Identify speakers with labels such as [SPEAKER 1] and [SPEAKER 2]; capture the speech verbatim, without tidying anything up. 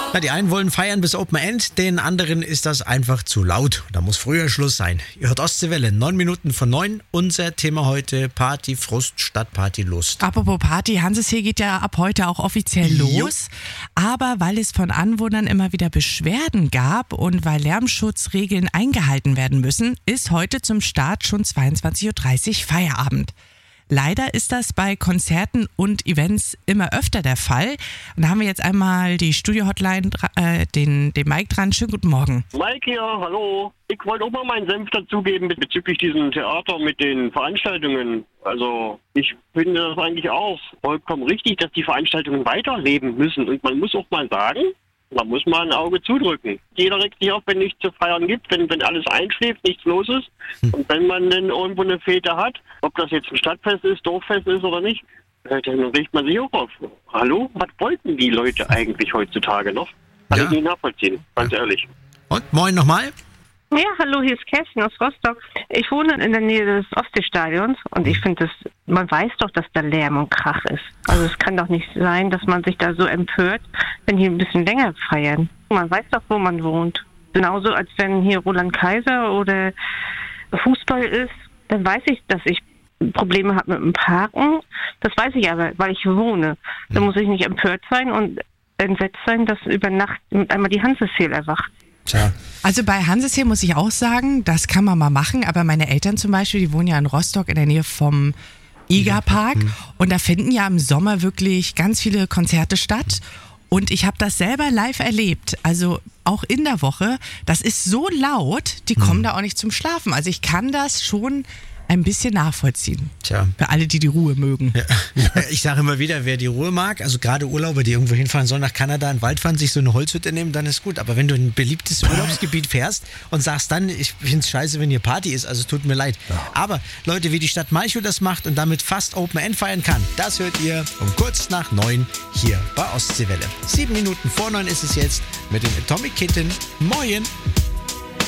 [SPEAKER 1] Na, die einen wollen feiern bis Open End, den anderen ist das einfach zu laut. Da muss früher Schluss sein. Ihr hört Ostseewelle, neun Minuten von neun. Unser Thema heute: Party, Frust statt Partylust.
[SPEAKER 2] Apropos Party, Hansesee geht ja ab heute auch offiziell los. Aber weil es von Anwohnern immer wieder Beschwerden gab und weil Lärmschutzregeln eingehalten werden müssen, ist heute zum Start schon zweiundzwanzig Uhr dreißig Feierabend. Leider ist das bei Konzerten und Events immer öfter der Fall. Und da haben wir jetzt einmal die Studio-Hotline, äh, den, den Mike dran. Schönen guten Morgen.
[SPEAKER 3] Mike hier, hallo. Ich wollte auch mal meinen Senf dazugeben bezüglich diesem Theater mit den Veranstaltungen. Also ich finde das eigentlich auch vollkommen richtig, dass die Veranstaltungen weiterleben müssen. Und man muss auch mal sagen, da muss man ein Auge zudrücken. Jeder regt sich auf, wenn nichts zu feiern gibt, wenn, wenn alles einschläft, nichts los ist. Und wenn man dann irgendwo eine Fete hat, ob das jetzt ein Stadtfest ist, Dorffest ist oder nicht, dann regt man sich auch auf. Hallo? Was wollten die Leute eigentlich heutzutage noch? Kann
[SPEAKER 1] Ja.
[SPEAKER 3] ich nicht nachvollziehen, ganz ehrlich.
[SPEAKER 1] Und moin nochmal.
[SPEAKER 4] Ja, hallo, hier ist Kerstin aus Rostock. Ich wohne in der Nähe des Ostseestadions und ich finde, das, man weiß doch, dass da Lärm und Krach ist. Also es kann doch nicht sein, dass man sich da so empört, wenn hier ein bisschen länger feiern. Man weiß doch, wo man wohnt. Genauso, als wenn hier Roland Kaiser oder Fußball ist, dann weiß ich, dass ich Probleme habe mit dem Parken. Das weiß ich aber, weil ich wohne. Da muss ich nicht empört sein und entsetzt sein, dass über Nacht mit einmal die Hansesee erwacht.
[SPEAKER 1] Tja.
[SPEAKER 2] Also bei Hansesee muss ich auch sagen, das kann man mal machen, aber meine Eltern zum Beispiel, die wohnen ja in Rostock in der Nähe vom Igerpark und da finden ja im Sommer wirklich ganz viele Konzerte statt und ich habe das selber live erlebt, also auch in der Woche, das ist so laut, die kommen da auch nicht zum Schlafen, also ich kann das schon ein bisschen nachvollziehen.
[SPEAKER 1] Tja.
[SPEAKER 2] Für alle, die die Ruhe mögen.
[SPEAKER 1] Ja. Ich sage immer wieder, wer die Ruhe mag, also gerade Urlauber, die irgendwo hinfahren sollen, nach Kanada, in den Wald fahren, sich so eine Holzhütte nehmen, dann ist gut. Aber wenn du in ein beliebtes Urlaubsgebiet fährst und sagst dann, ich finde es scheiße, wenn hier Party ist, also es tut mir leid. Aber Leute, wie die Stadt Malchow das macht und damit fast Open End feiern kann, das hört ihr um kurz nach neun hier bei Ostseewelle. Sieben Minuten vor neun ist es jetzt mit den Atomic Kitten. Moin!